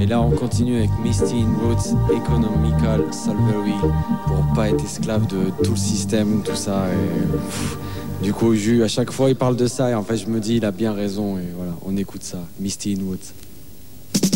Et là, on continue avec Misty in Roots, Economical Salvery, pour pas être esclave de tout le système, tout ça. Et, du coup, à chaque fois, il parle de ça, et en fait, je me dis, il a bien raison, et voilà, on écoute ça. Misty in Woods.